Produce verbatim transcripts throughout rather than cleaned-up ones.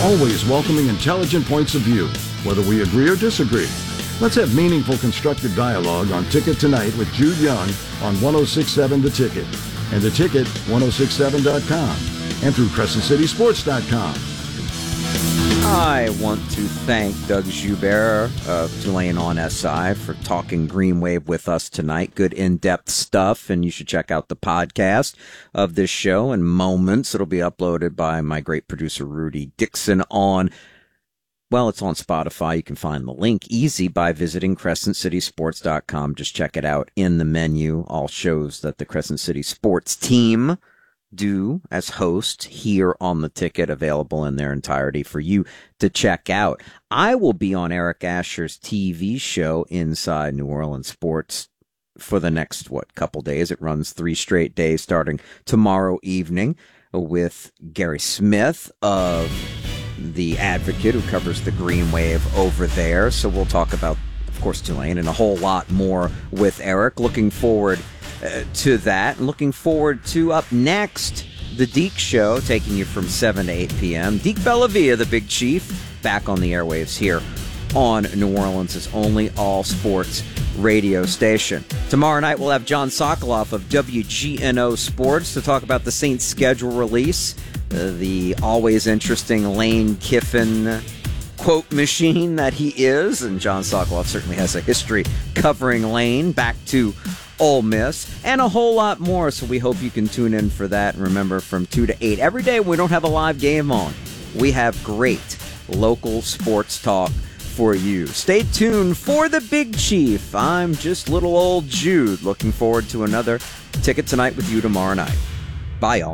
always welcoming intelligent points of view, whether we agree or disagree. Let's have meaningful, constructive dialogue on Ticket Tonight with Jude Young on ten sixty-seven The Ticket, and The Ticket, ten sixty-seven dot com, and through Crescent City Sports dot com. I want to thank Doug Joubert of Tulane on S I for talking Green Wave with us tonight. Good in-depth stuff, and you should check out the podcast of this show in moments. It'll be uploaded by my great producer, Rudy Dixon, on, well, it's on Spotify. You can find the link easy by visiting Crescent City Sports dot com. Just check it out in the menu. All shows that the Crescent City Sports team do as host here on The Ticket, available in their entirety for you to check out. I will be on Eric Asher's T V show Inside New Orleans Sports for the next, what, couple days. It runs three straight days starting tomorrow evening with Gary Smith of The Advocate, who covers the Green Wave over there. So we'll talk about, of course, Tulane and a whole lot more with Eric. Looking forward Uh, to that. And looking forward to, up next, The Deke Show, taking you from seven to eight p.m. Deke Bellavia, the Big Chief, back on the airwaves here on New Orleans' only all-sports radio station. Tomorrow night, we'll have John Sokoloff of W G N O Sports to talk about the Saints schedule release, uh, the always interesting Lane Kiffin quote machine that he is, and John Sokoloff certainly has a history covering Lane back to Ole Miss, and a whole lot more, so we hope you can tune in for that. And remember, from two to eight every day, we don't have a live game on. We have great local sports talk for you. Stay tuned for the Big Chief. I'm just little old Jude, looking forward to another Ticket Tonight with you tomorrow night. Bye, y'all.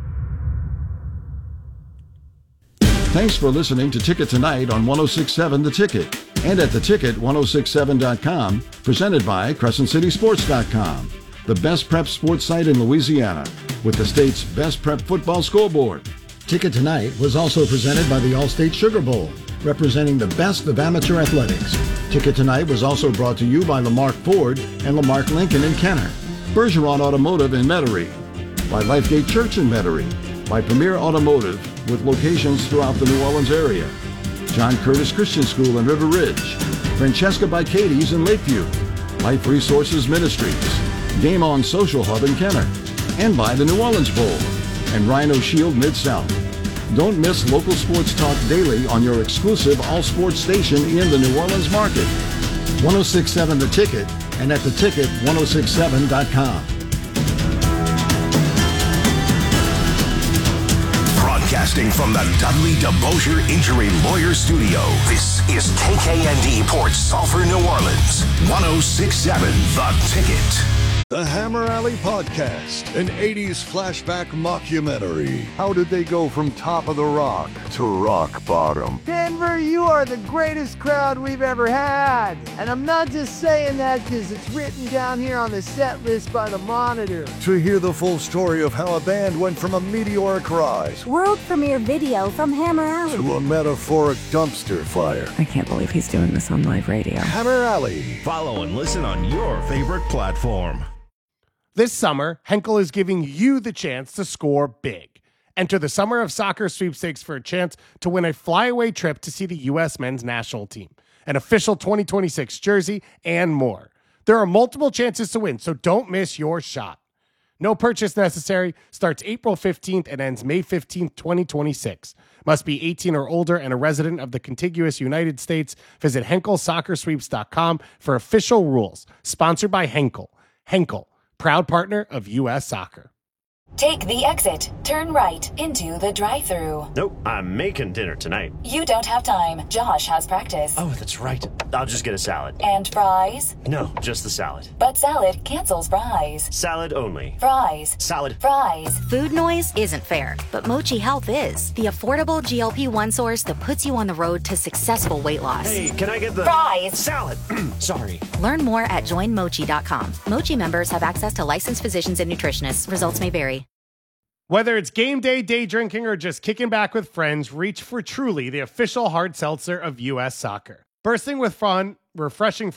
Thanks for listening to Ticket Tonight on ten sixty-seven The Ticket and at the ticket ten sixty-seven dot com, presented by Crescent City Sports dot com, the best prep sports site in Louisiana with the state's best prep football scoreboard. Ticket Tonight was also presented by the All-State Sugar Bowl, representing the best of amateur athletics. Ticket Tonight was also brought to you by Lamarck Ford and Lamarck Lincoln in Kenner, Bergeron Automotive in Metairie, by Lifegate Church in Metairie, by Premier Automotive with locations throughout the New Orleans area, John Curtis Christian School in River Ridge, Francesca by Katie's in Lakeview, Life Resources Ministries, Game On Social Hub in Kenner, and by the New Orleans Bowl and Rhino Shield Mid-South. Don't miss local sports talk daily on your exclusive all-sports station in the New Orleans market. ten sixty-seven The Ticket and at the ticket ten sixty-seven dot com. Broadcasting from the Dudley DeBosier Injury Lawyer Studio, this is K K N D Port Sulphur, New Orleans. ten sixty-seven The Ticket. The Hammer Alley Podcast, an eighties flashback mockumentary. How did they go from top of the rock to rock bottom? Denver, you are the greatest crowd we've ever had. And I'm not just saying that because it's written down here on the set list by the Monitor. To hear the full story of how a band went from a meteoric rise, world premiere video from Hammer Alley, to a metaphoric dumpster fire. I can't believe he's doing this on live radio. Hammer Alley. Follow and listen on your favorite platform. This summer, Henkel is giving you the chance to score big. Enter the Summer of Soccer sweepstakes for a chance to win a flyaway trip to see the U S men's national team, an official twenty twenty-six jersey, and more. There are multiple chances to win, so don't miss your shot. No purchase necessary. Starts April fifteenth and ends May fifteenth, twenty twenty-six. Must be eighteen or older and a resident of the contiguous United States. Visit Henkel Soccer Sweeps dot com for official rules. Sponsored by Henkel. Henkel, proud partner of U S Soccer. Take the exit. Turn right into the drive-thru. Nope, I'm making dinner tonight. You don't have time. Josh has practice. Oh, that's right. I'll just get a salad. And fries? No, just the salad. But salad cancels fries. Salad only. Fries. Salad. Fries. Food noise isn't fair, but Mochi Health is. The affordable G L P one source that puts you on the road to successful weight loss. Hey, can I get the... Fries. Salad. Sorry. Learn more at join mochi dot com. Mochi members have access to licensed physicians and nutritionists. Results may vary. Whether it's game day, day drinking, or just kicking back with friends, reach for Truly, the official hard seltzer of U S Soccer. Bursting with fun, refreshing